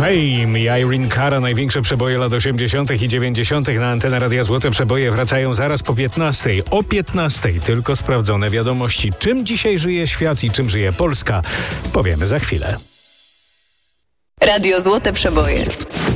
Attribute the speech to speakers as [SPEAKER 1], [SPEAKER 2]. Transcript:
[SPEAKER 1] Fame i Irene Cara, największe przeboje lat 80. i 90. na antenę Radia Złote Przeboje wracają zaraz po 15. O 15. tylko sprawdzone wiadomości. Czym dzisiaj żyje świat i czym żyje Polska, powiemy za chwilę.
[SPEAKER 2] Radio Złote Przeboje.